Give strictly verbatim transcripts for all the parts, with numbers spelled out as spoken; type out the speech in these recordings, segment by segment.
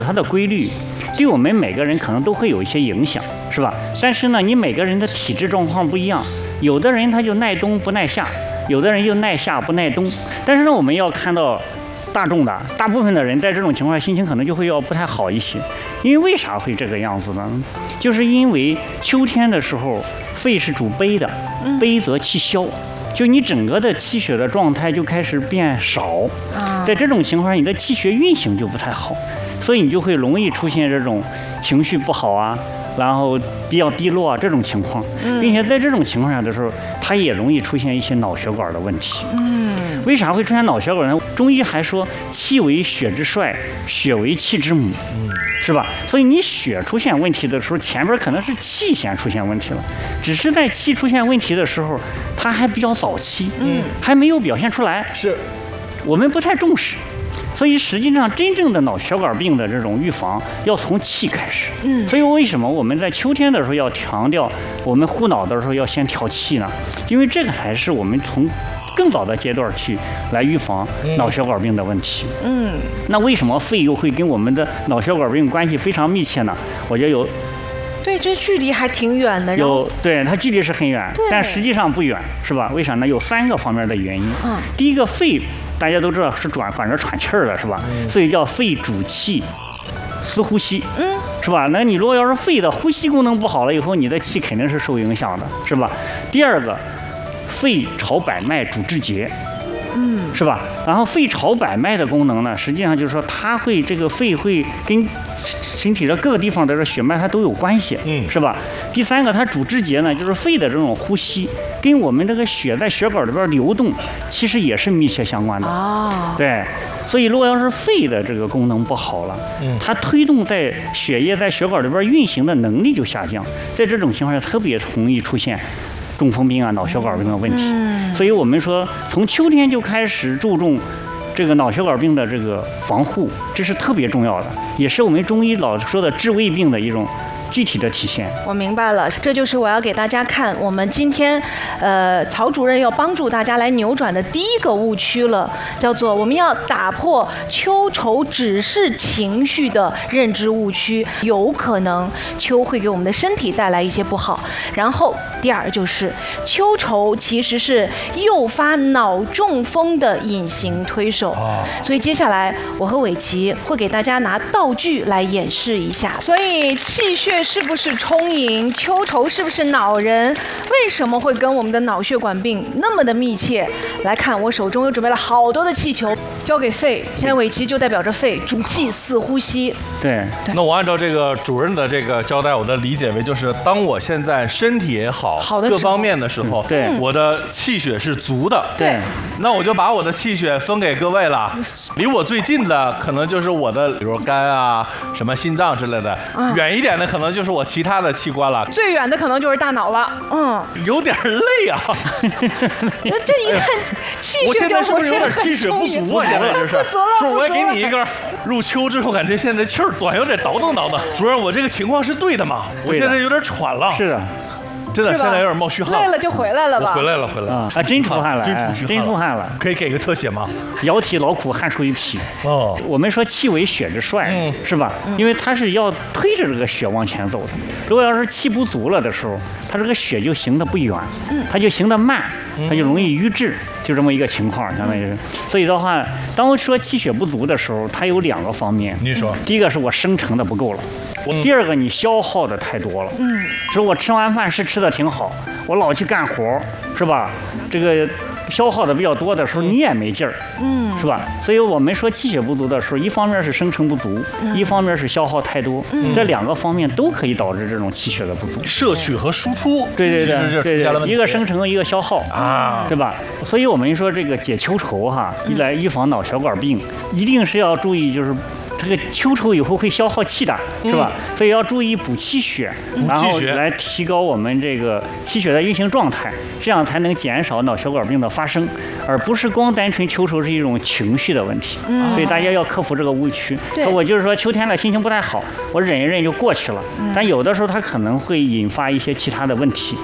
它的规律对我们每个人可能都会有一些影响，是吧？但是呢，你每个人的体质状况不一样，有的人他就耐冬不耐夏，有的人就耐夏不耐冬。但是呢，我们要看到大众的大部分的人在这种情况下心情可能就会要不太好一些。因为为啥会这个样子呢？就是因为秋天的时候，肺是主悲的，悲则气消。就你整个的气血的状态就开始变少，在这种情况下，你的气血运行就不太好，所以你就会容易出现这种情绪不好啊，然后比较低落啊这种情况，并且在这种情况下的时候，它也容易出现一些脑血管的问题。嗯，为啥会出现脑血管呢？中医还说气为血之帅，血为气之母。嗯。是吧？所以你血出现问题的时候，前边可能是气先出现问题了，只是在气出现问题的时候，它还比较早期，嗯，还没有表现出来， 是我们不太重视。所以实际上，真正的脑血管病的这种预防要从气开始。嗯，所以为什么我们在秋天的时候要强调，我们护脑的时候要先调气呢？因为这个才是我们从更早的阶段去来预防脑血管病的问题。嗯，那为什么肺又会跟我们的脑血管病关系非常密切呢？我觉得有。 对，这距离还挺远的。 有，对，它距离是很远，但实际上不远，是吧？为啥呢？有三个方面的原因。嗯，第一个，肺大家都知道是转管着喘气儿的，是吧？嗯，所以叫肺主气，司呼吸。嗯，是吧？那你如果要是肺的呼吸功能不好了以后，你的气肯定是受影响的，是吧？第二个，肺朝百脉主志节。嗯，是吧？然后肺朝百脉的功能呢，实际上就是说它会这个肺会跟身体的各个地方的这血脉它都有关系，嗯，是吧？第三个，它主志节呢，就是肺的这种呼吸跟我们这个血在血管里边流动，其实也是密切相关的。哦，对，所以如果要是肺的这个功能不好了，嗯，它推动在血液在血管里边运行的能力就下降，在这种情况下特别容易出现中风病啊、脑血管病的问题。嗯，所以我们说从秋天就开始注重这个脑血管病的这个防护，这是特别重要的，也是我们中医老说的治未病的一种具体的体现。 我明白了，这就是我要给大家看我们今天呃曹主任要帮助大家来扭转的第一个误区了，叫做我们要打破秋愁只是情绪的认知误区，有可能秋会给我们的身体带来一些不好。然后第二就是秋愁其实是诱发脑中风的隐形推手，所以接下来我和伟奇会给大家拿道具来演示一下。所以气血是不是充盈？秋愁是不是恼人？为什么会跟我们的脑血管病那么的密切？来看，我手中又准备了好多的气球，交给肺。现在伟奇就代表着肺，主气四呼吸。 对， 那我按照这个主任的这个交代，我的理解为就是，当我现在身体也好， 好的各方面的时候， 对， 我的气血是足的。 对， 那我就把我的气血分给各位了。离我最近的可能就是我的，比如肝啊、什么心脏之类的；远一点的可能就是我其他的器官了。 最远的可能就是大脑了。嗯， 有点累啊。 那这一看气血， 我现在是不是有点气血不足啊？现在这是。是，我也给你一根。入秋之后，感觉现在气儿短，有点倒腾倒腾。主任，我这个情况是对的吗？我现在有点喘了。 是的。 真的，现在有点冒虚汗。 累了就回来了吧？ 回来了，回来了啊！真出汗了， 真出虚汗， 真出汗了。 可以给个特写吗？ 窈窕劳苦，汗出一匹。哦，我们说气为血之帅，嗯，是吧？因为它是要推着这个血往前走的。如果要是气不足了的时候，它这个血就行得不远，嗯，它就行得慢，它就容易瘀滞，就这么一个情况，相当于是。所以的话，当我说气血不足的时候，它有两个方面。 你说， 第一个是我生成的不够了。第二个，你消耗的太多了。嗯，说我吃完饭是吃的挺好，我老去干活，是吧？这个消耗的比较多的时候，你也没劲儿，嗯，是吧？所以我们说气血不足的时候，一方面是生成不足，嗯、一方面是消耗太多，嗯、这两个方面都可以导致这种气血的不足。 摄取和输出， 对对对对对，一个生成，一个消耗啊，对吧？所以我们说这个解秋愁哈，一来预防脑血管病，一定是要注意就是。这个秋愁以后会消耗气的，是吧？嗯、所以要注意补气血，然后来提高我们这个气血的运行状态，这样才能减少脑血管病的发生，而不是光单纯秋愁是一种情绪的问题。嗯、所以大家要克服这个误区。说我就是说秋天了心情不太好，我忍一忍就过去了。嗯、但有的时候它可能会引发一些其他的问题。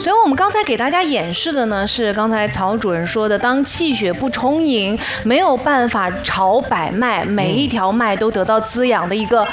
所以我们刚才给大家演示的呢，是刚才曹主任说的，当气血不充盈，没有办法朝百脉，每一条脉都得到滋养的一个